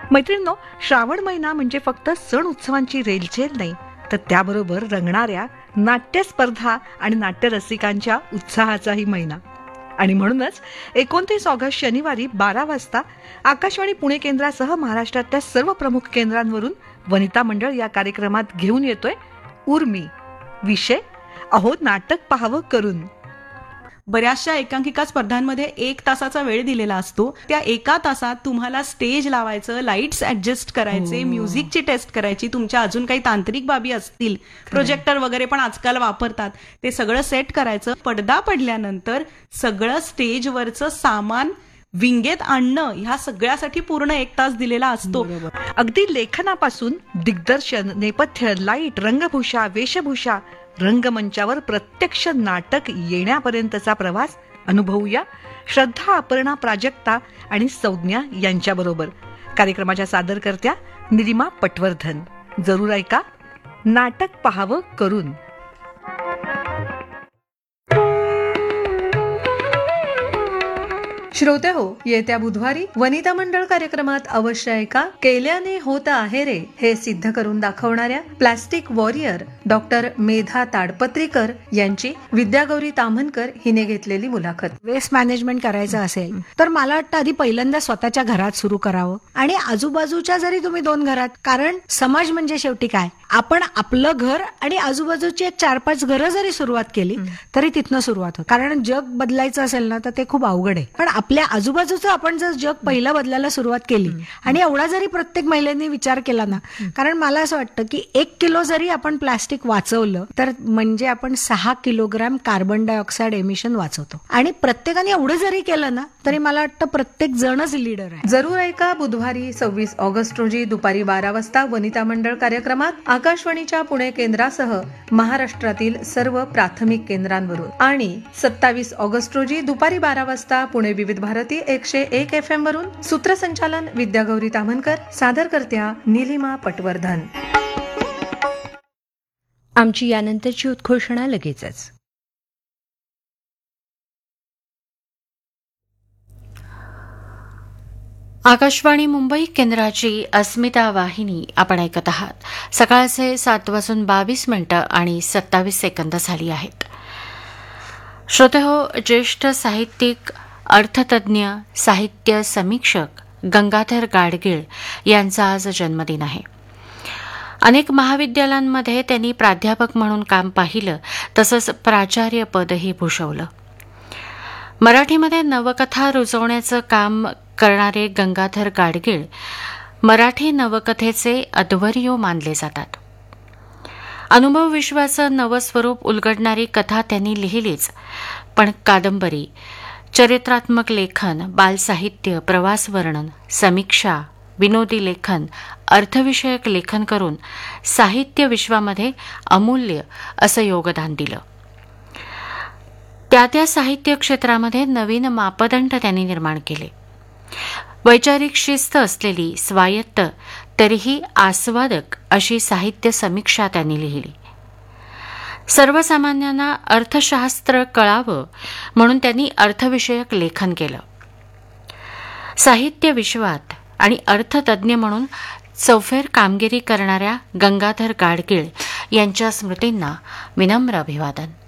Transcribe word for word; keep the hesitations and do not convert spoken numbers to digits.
मैत्रिणींनो, श्रावण महिना म्हणजे फक्त सण उत्सवांची रेलचेल नाही, तर त्याबरोबर रंगणाऱ्या नाट्य स्पर्धा आणि नाट्यरसिकांच्या उत्साहाचाही महिना. आणि म्हणूनच एकोणतीस ऑगस्ट शनिवारी बारा वाजता आकाशवाणी पुणे केंद्रासह महाराष्ट्रातल्या सर्व प्रमुख केंद्रांवरून वनिता मंडळ या कार्यक्रमात घेऊन येतोय उर्मी. विषय अहो नाटक पाहावं करून. बऱ्याचशा एकांकिका स्पर्धांमध्ये एक तासाचा वेळ दिलेला असतो. त्या एका तासात तुम्हाला स्टेज लावायचं, लाईट्स ऍडजस्ट करायचे, म्युझिकची टेस्ट करायची, तुमच्या अजून काही तांत्रिक बाबी असतील, प्रोजेक्टर वगैरे पण आजकाल वापरतात, ते सगळं सेट करायचं. पडदा पडल्यानंतर सगळं स्टेजवरचं सामान विंगेत आणणं, ह्या सगळ्यासाठी पूर्ण एक तास दिलेला असतो. अगदी लेखनापासून दिग्दर्शन, नेपथ्य, लाईट, रंगभूषा, वेशभूषा, रंगमंचावर प्रत्यक्ष नाटक येण्यापर्यंतचा प्रवास अनुभवूया श्रद्धा, अपर्णा, प्राजक्ता आणि संज्ञा यांच्याबरोबर. कार्यक्रमाच्या सादरकर्त्या निलिमा पटवर्धन. जरूर ऐका नाटक पाहावं करून. श्रोते हो, येत्या बुधवारी वनिता मंडळ कार्यक्रमात अवश्य ऐका केल्याने होत आहे रे हे सिद्ध करून दाखवणाऱ्या प्लास्टिक वॉरियर डॉक्टर मेधा ताडपत्रीकर यांची विद्यागौरी ताम्हनकर हिने घेतलेली मुलाखत. वेस्ट मॅनेजमेंट करायचं असेल तर मला वाटतं आधी पहिल्यांदा स्वतःच्या घरात सुरू करावं, आणि आजूबाजूच्या जरी तुम्ही दोन घरात, कारण समाज म्हणजे शेवटी काय, आपण आपलं घर आणि आजूबाजूची एक चार पाच घरं जरी सुरुवात केली तरी तिथनं सुरुवात होत. कारण जग बदलायचं असेल ना तर ते खूप अवघड आहे, पण आपल्या आजूबाजूचं आपण जर जग पहिलं बदलायला सुरुवात केली आणि एवढा जरी प्रत्येक महिलेने विचार केला ना, कारण मला असं वाटतं की एक किलो जरी आपण प्लास्टिक वाचवलं तर म्हणजे आपण सहा किलोग्राम कार्बन डायऑक्साईड एमिशन वाचवतो. आणि प्रत्येकाने एवढं जरी केलं ना तरी मला वाटतं प्रत्येक जणच लीडर आहे. जरूर ऐका बुधवारी सव्वीस ऑगस्ट रोजी दुपारी बारा वाजता वनिता मंडळ कार्यक्रमात आकाशवाणीच्या पुणे केंद्रासह महाराष्ट्रातील सर्व प्राथमिक केंद्रांवरून, आणि सत्तावीस ऑगस्ट रोजी दुपारी बारा वाजता पुणे विविध भारती एकशे एक एफ एम वरून. सूत्रसंचालन विद्यागौरी ताम्हनकर, सादरकर्त्या निलिमा पटवर्धन. आमची यानंतरची उद्घोषणा लगेचच. आकाशवाणी मुंबई केंद्राची अस्मिता वाहिनी आपण ऐकत आहात. सकाळचे सात वाजून बावीस मिनिटं आणि सत्तावीस सेकंद झाली आहेत. श्रोते हो, ज्येष्ठ साहित्यिक, अर्थतज्ञ, साहित्य समीक्षक गंगाधर गाडगीळ यांचा आज जन्मदिन आहे. अनेक महाविद्यालयांमध्ये त्यांनी प्राध्यापक म्हणून काम पाहिलं, तसंच प्राचार्य पदही भूषवलं. मराठीमध्ये नवकथा रुजवण्याचं काम करणारे गंगाधर गाडगीळ मराठी नवकथेचे अध्वर्यू मानले जातात. अनुभव विश्वाचं नवं स्वरूप उलगडणारी कथा त्यांनी लिहिलीच, पण कादंबरी, चरित्रात्मक लेखन, बालसाहित्य, प्रवासवर्णन, समीक्षा, विनोदी लेखन, अर्थविषयक लेखन करून साहित्य विश्वामध्ये अमूल्य असं योगदान दिलं. त्या त्या साहित्य क्षेत्रामध्ये नवीन मापदंड त्यांनी निर्माण केले. वैचारिक शिस्त असलेली, स्वायत्त तरीही आस्वादक अशी साहित्य समीक्षा त्यांनी लिहिली. सर्वसामान्यांना अर्थशास्त्र कळावं म्हणून त्यांनी अर्थविषयक लेखन केलं. साहित्य विश्वात आणि अर्थतज्ञ म्हणून चौफेर कामगिरी करणाऱ्या गंगाधर गाडगीळ यांच्या स्मृतींना विनम्र अभिवादन.